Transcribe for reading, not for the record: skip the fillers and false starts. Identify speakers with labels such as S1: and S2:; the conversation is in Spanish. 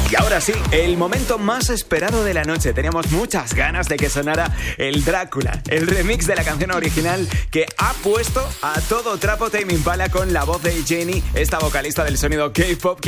S1: Y ahora sí, el momento más esperado de la noche. Teníamos muchas ganas de que sonara el Drácula, el remix de la canción original que ha puesto a todo trapo Tame Impala con la voz de Jennie, esta vocalista del sonido K-pop